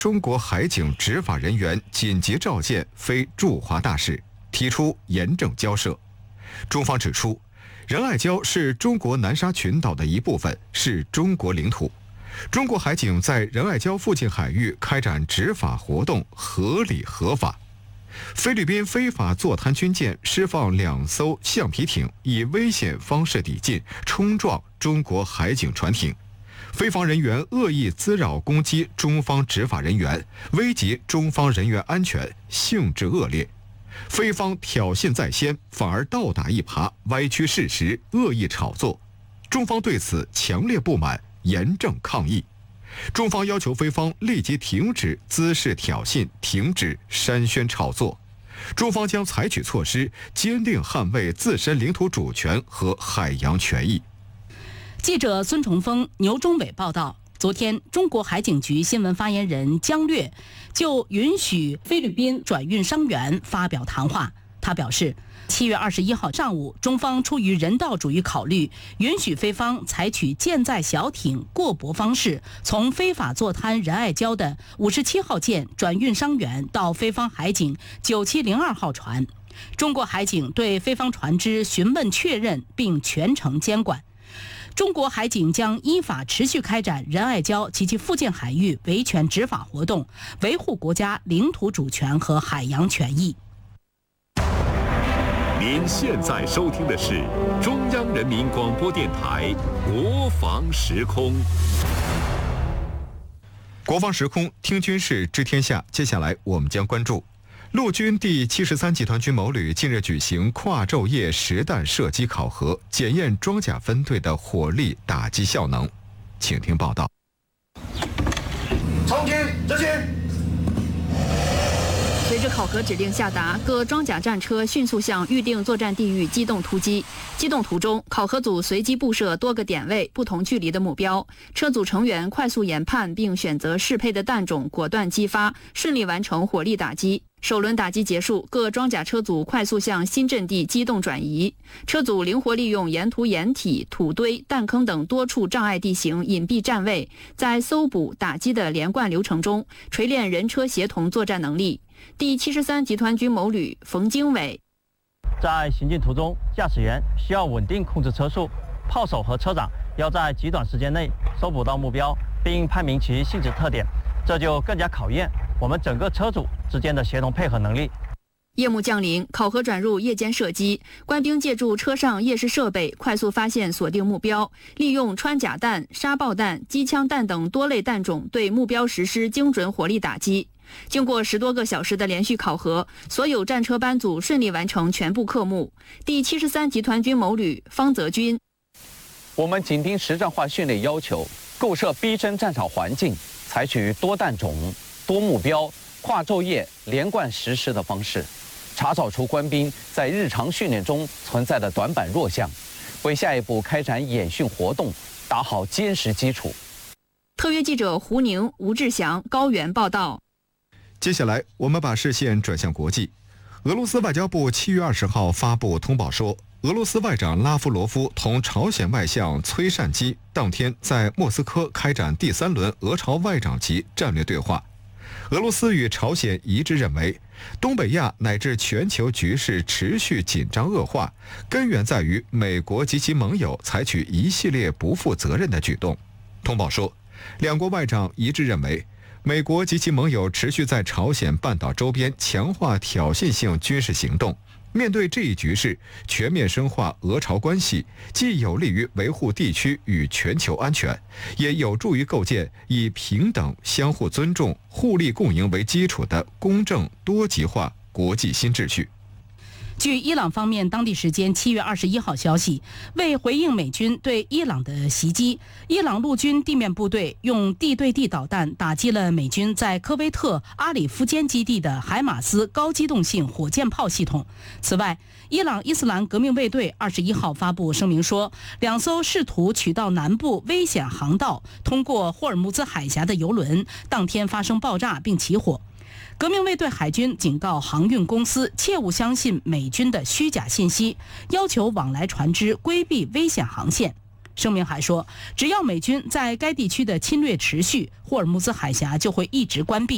中国海警执法人员紧急召见非驻华大使，提出严正交涉。中方指出，仁爱礁是中国南沙群岛的一部分，是中国领土。中国海警在仁爱礁附近海域开展执法活动合理合法。菲律宾非法坐滩军舰释放2艘橡皮艇，以危险方式抵近，冲撞中国海警船艇。菲方人员恶意滋扰攻击中方执法人员，危及中方人员安全，性质恶劣。菲方挑衅在先，反而倒打一耙，歪曲事实，恶意炒作。中方对此强烈不满，严正抗议。中方要求菲方立即停止滋事挑衅，停止煽宣炒作。中方将采取措施，坚定捍卫自身领土主权和海洋权益。 记者孙崇峰、牛忠伟报道，昨天，中国海警局新闻发言人姜略就允许菲律宾转运伤员发表谈话。他表示，7月21号上午，中方出于人道主义考虑，允许菲方采取舰载小艇过驳方式，从非法坐滩仁爱礁的57号舰转运伤员到菲方海警9702号船。中国海警对菲方船只询问确认，并全程监管。中国海警将依法持续开展仁爱礁及其附近海域维权执法活动，维护国家领土主权和海洋权益。 您现在收听的是中央人民广播电台国防时空。 国防时空，听军事知天下。接下来我们将关注陆军第73集团军某旅近日举行跨昼夜实弹射击考核，检验装甲分队的火力打击效能。请听报道。 从军执行。 随着考核指令下达，各装甲战车迅速向预定作战地域机动突击。机动途中，考核组随机布设多个点位、不同距离的目标，车组成员快速研判并选择适配的弹种，果断击发，顺利完成火力打击。首轮打击结束，各装甲车组快速向新阵地机动转移。车组灵活利用沿途掩体、土堆、弹坑等多处障碍地形隐蔽站位，在搜捕、打击的连贯流程中，锤炼人车协同作战能力。第73集团军某旅冯经纬， 在行进途中，驾驶员需要稳定控制车速，炮手和车长要在极短时间内搜捕到目标，并判明其性质特点，这就更加考验我们整个车组之间的协同配合能力。 夜幕降临，考核转入夜间射击，官兵借助车上夜视设备快速发现锁定目标，利用穿甲弹、沙爆弹、机枪弹等多类弹种对目标实施精准火力打击。经过10多个小时的连续考核，所有战车班组顺利完成全部科目。第73集团军某旅方泽军， 我们紧盯实战化训练要求，构设逼真战场环境，采取多弹种、多目标、跨昼夜连贯实施的方式，查找出官兵在日常训练中存在的短板弱项，为下一步开展演训活动打好坚实基础。 特约记者胡宁、吴志祥、高原报道。 接下来，我们把视线转向国际。俄罗斯外交部7月20号发布通报说，俄罗斯外长拉夫罗夫同朝鲜外相崔善基当天在莫斯科开展第3轮俄朝外长级战略对话。俄罗斯与朝鲜一致认为，东北亚乃至全球局势持续紧张恶化，根源在于美国及其盟友采取一系列不负责任的举动。通报说，两国外长一致认为，美国及其盟友持续在朝鲜半岛周边强化挑衅性军事行动。面对这一局势，全面深化俄朝关系，既有利于维护地区与全球安全，也有助于构建以平等、相互尊重、互利共赢为基础的公正多极化国际新秩序。 据伊朗方面当地时间7月21号消息，为回应美军对伊朗的袭击，伊朗陆军地面部队用地对地导弹打击了美军在科威特阿里夫坚基地的海马斯高机动性火箭炮系统。此外，伊朗伊斯兰革命卫队21号发布声明说，2艘试图取道南部危险航道通过霍尔木兹海峡的油轮当天发生爆炸并起火。革命卫队海军警告航运公司切勿相信美军的虚假信息，要求往来船只规避危险航线。声明还说，只要美军在该地区的侵略持续，霍尔木兹海峡就会一直关闭。